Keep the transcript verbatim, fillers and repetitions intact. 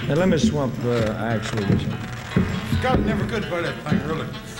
Now let me swap uh, axle with you. Scott never could buy that thing, really.